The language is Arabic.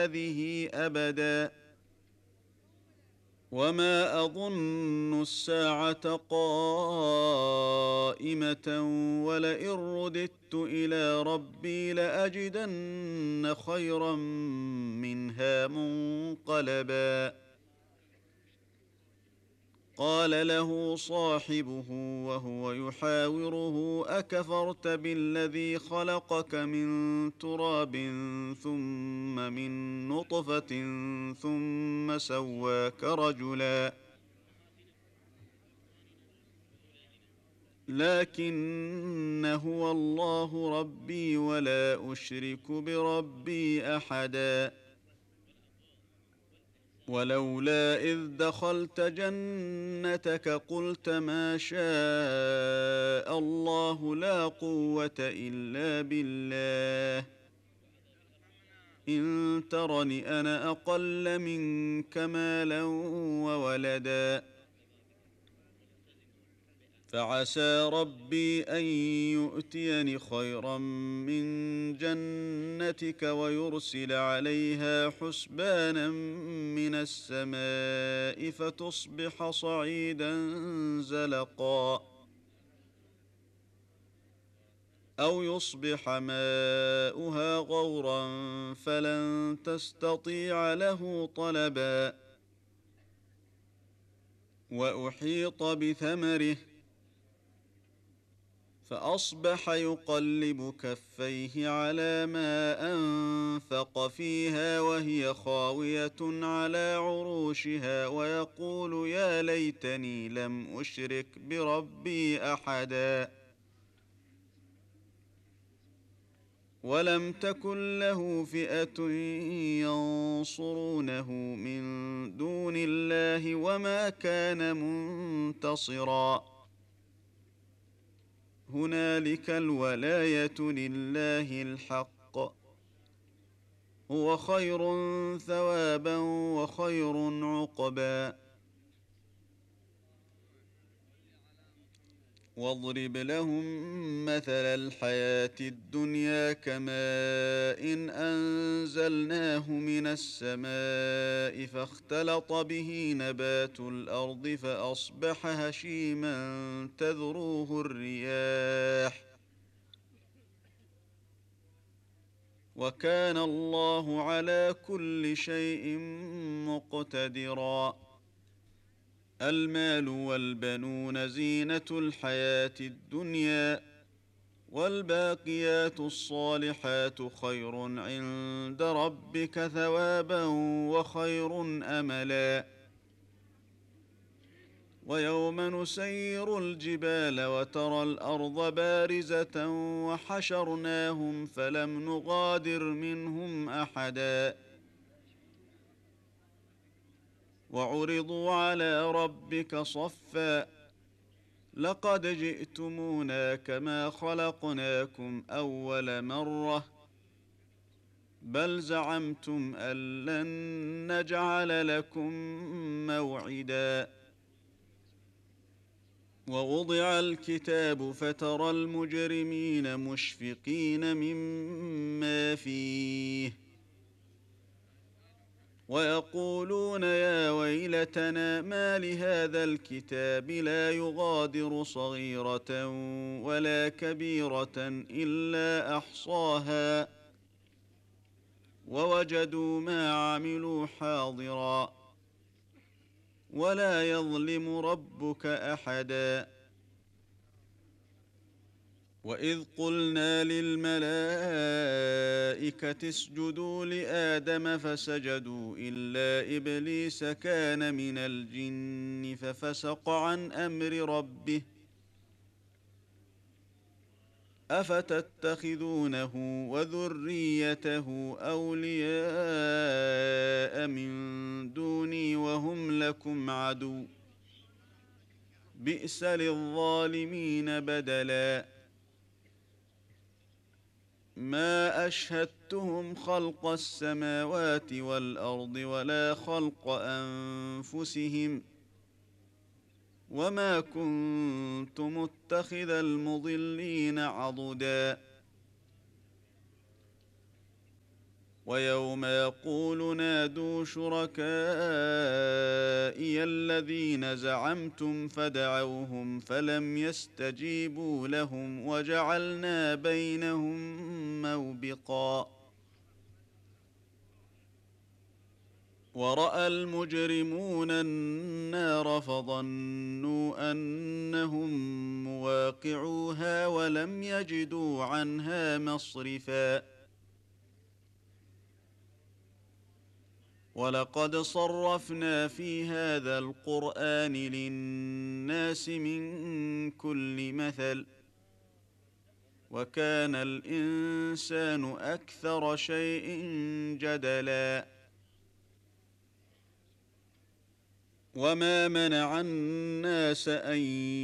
هذه أبدا وما أظن الساعة قائمة ولئن رددت إلى ربي لأجدن خيرا منها منقلبا قال له صاحبه وهو يحاوره أكفرت بالذي خلقك من تراب ثم من نطفة ثم سواك رجلا لكن هو الله ربي ولا أشرك بربي أحدا ولولا إذ دخلت جنتك قلت ما شاء الله لا قوة إلا بالله إن ترني أنا أقل منك مالا وولدا فعسى ربي أن يؤتيني خيرا من جنتك ويرسل عليها حسبانا من السماء فتصبح صعيدا زلقا أو يصبح ماؤها غورا فلن تستطيع له طلبا وأحيط بثمره فأصبح يقلب كفيه على ما أنفق فيها وهي خاوية على عروشها ويقول يا ليتني لم أشرك بربي أحدا ولم تكن له فئة ينصرونه من دون الله وما كان منتصرا هنالك الولاية لله الحق هو خير ثوابا وخير عقبا واضرب لهم مثل الحياة الدنيا كماء إن أنزلناه من السماء فاختلط به نبات الأرض فأصبح هشيما تذروه الرياح وكان الله على كل شيء مقتدرا المال والبنون زينة الحياة الدنيا والباقيات الصالحات خير عند ربك ثوابا وخير أملا ويوم نسير الجبال وترى الأرض بارزة وحشرناهم فلم نغادر منهم أحدا وعرضوا على ربك صفا لقد جئتمونا كما خلقناكم أول مرة بل زعمتم أن لن نجعل لكم موعدا ووضع الكتاب فترى المجرمين مشفقين مما فيه ويقولون يا ويلتنا ما لهذا الكتاب لا يغادر صغيرة ولا كبيرة إلا أحصاها ووجدوا ما عملوا حاضرا ولا يظلم ربك أحدا وإذ قلنا للملائكة اسجدوا لآدم فسجدوا إلا إبليس كان من الجن ففسق عن أمر ربه أفتتخذونه وذريته أولياء من دوني وهم لكم عدو بئس للظالمين بدلا ما أشهدتهم خلق السماوات والأرض ولا خلق أنفسهم وما كنت متخذ المضلين عضدا ويوم يقول نادوا شركائي الذين زعمتم فدعوهم فلم يستجيبوا لهم وجعلنا بينهم موبقا ورأى المجرمون النار فظنوا أنهم مواقعوها ولم يجدوا عنها مصرفا ولقد صرفنا في هذا القرآن للناس من كل مثل وكان الإنسان أكثر شيء جدلا وما منع الناس أن